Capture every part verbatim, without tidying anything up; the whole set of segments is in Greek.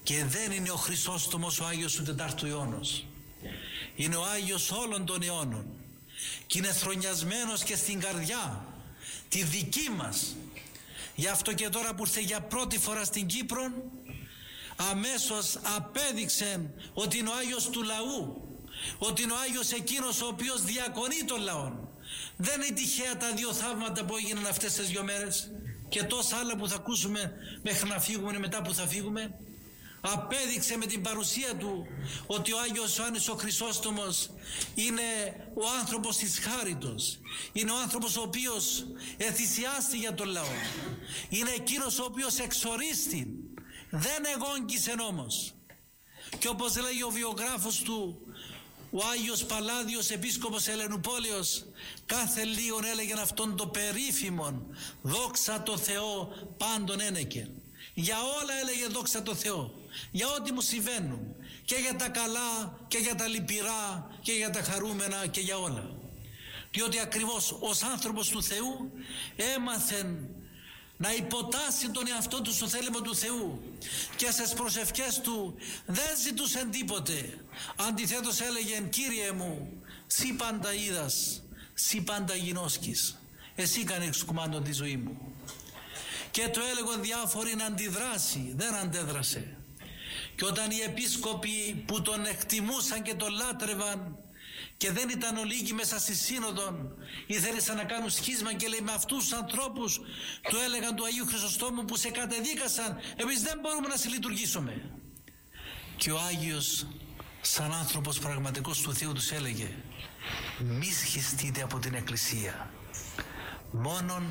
Και δεν είναι ο Χρυσόστομος ο Άγιος του τετάρτου αιώνος. Είναι ο Άγιος όλων των αιώνων. Και είναι θρονιασμένος και στην καρδιά τη δική μας. Γι' αυτό και τώρα που ήρθε για πρώτη φορά στην Κύπρο, αμέσως απέδειξε ότι είναι ο Άγιος του λαού, ότι είναι ο Άγιος εκείνος ο οποίος διακονεί τον λαό. Δεν είναι τυχαία τα δύο θαύματα που έγιναν αυτές τις δύο μέρες και τόσα άλλα που θα ακούσουμε μέχρι να φύγουμε, μετά που θα φύγουμε. Απέδειξε με την παρουσία του ότι ο Άγιος Ιωάννης ο Χρυσόστομος είναι ο άνθρωπος της χάριτος, είναι ο άνθρωπος ο οποίος εθυσιάστη για τον λαό, είναι εκείνος ο οποίος εξορίστη, δεν εγόγγισε όμως. Και όπως λέει ο βιογράφος του, ο Άγιος Παλάδιος επίσκοπος Ελενουπόλεως, κάθε λίγον έλεγε αυτόν το περίφημον δόξα τω Θεώ πάντων ένεκε. Για όλα έλεγε δόξα τω Θεώ, για ό,τι μου συμβαίνουν, και για τα καλά και για τα λυπηρά και για τα χαρούμενα και για όλα. Διότι ακριβώς ως άνθρωπος του Θεού έμαθεν να υποτάσσει τον εαυτό του στο θέλημα του Θεού και στις προσευχές του δεν ζητούσε τίποτε. Αντιθέτως έλεγε, Κύριε μου, σύ πάντα είδας, σύ πάντα γινώσκεις, εσύ κάνεις κουμάντο τη ζωή μου. Και του έλεγαν διάφοροι να αντιδράσει, δεν αντέδρασε. Και όταν οι επίσκοποι που τον εκτιμούσαν και τον λάτρευαν και δεν ήταν ολίγοι μέσα στη σύνοδο, ήθελαν να κάνουν σχίσμα και λέει, με αυτούς τους ανθρώπους του έλεγαν του Αγίου Χρυσοστόμου που σε κατεδίκασαν, εμείς δεν μπορούμε να συλλειτουργήσουμε. Και ο Άγιος σαν άνθρωπος πραγματικός του Θεού τους έλεγε, μη σχιστείτε από την Εκκλησία, μόνον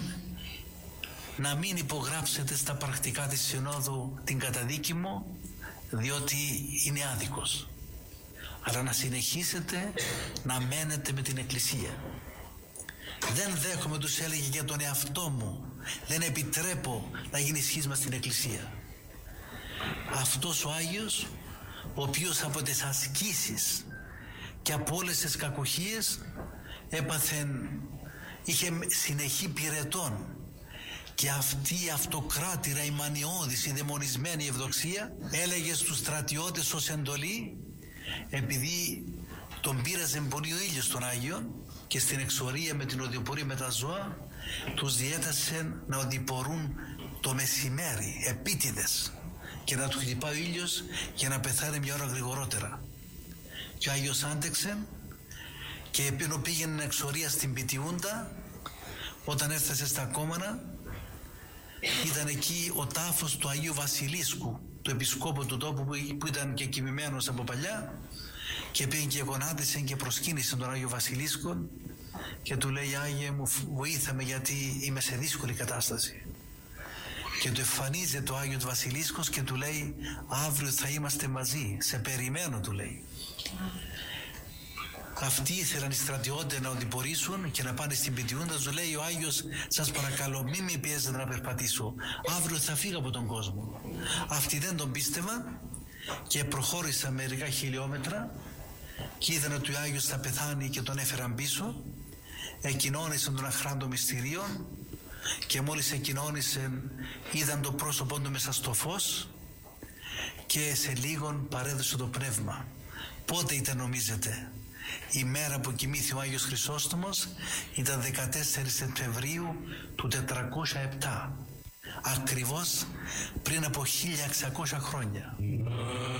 να μην υπογράψετε στα πρακτικά της Συνόδου την καταδίκη μου, διότι είναι άδικος, αλλά να συνεχίσετε να μένετε με την Εκκλησία. Δεν δέχομαι, τους έλεγε, για τον εαυτό μου, δεν επιτρέπω να γίνει σχίσμα στην Εκκλησία. Αυτός ο Άγιος, ο οποίος από τις ασκήσεις και από όλες τις κακοχίες έπαθεν, είχε συνεχή πυρετών, και αυτή η αυτοκράτηρα, η μανιώδης, η δαιμονισμένη ευδοξία έλεγε στους στρατιώτες ως εντολή, επειδή τον πείραζε πολύ ο ήλιος τον Άγιο και στην εξορία με την οδηπορία με τα ζώα, τους διέτασε να οδηπορούν το μεσημέρι επίτηδες και να του χτυπάει ο ήλιος για να πεθάνει μια ώρα γρηγορότερα. Και ο Άγιος άντεξε και ενώ πήγαινε εξορία στην Πιτιούντα, όταν έφτασε στα Κόμανα, ήταν εκεί ο τάφος του Αγίου Βασιλίσκου, του επισκόπου του τόπου που ήταν και κοιμημένος από παλιά, και πήγε και γονάτισε και προσκύνησε τον Άγιο Βασιλίσκο και του λέει, Άγιε μου, βοήθαμε γιατί είμαι σε δύσκολη κατάσταση. Και του εμφανίζεται το Άγιο του Βασιλίσκος και του λέει, αύριο θα είμαστε μαζί, σε περιμένω, του λέει. Αυτοί ήθελαν οι στρατιώτες να οδηπορήσουν και να πάνε στην Πιτιούντα. Του λέει ο Άγιος, σας παρακαλώ μην με πιέζετε να περπατήσω, αύριο θα φύγω από τον κόσμο. Αυτοί δεν τον πίστευαν και προχώρησαν μερικά χιλιόμετρα και είδαν ότι ο Άγιος θα πεθάνει και τον έφεραν πίσω. Εκοινώνησαν τον αχράντο μυστηρίων και μόλις εκοινώνησαν είδαν το πρόσωπό του μέσα στο φως και σε λίγον παρέδωσε το πνεύμα. Πότε ήταν, νομίζετε? Η μέρα που κοιμήθη ο Άγιος Χρυσόστομος ήταν δεκατέσσερις Σεπτεμβρίου του τετρακόσια επτά, ακριβώς πριν από χίλια εξακόσια χρόνια.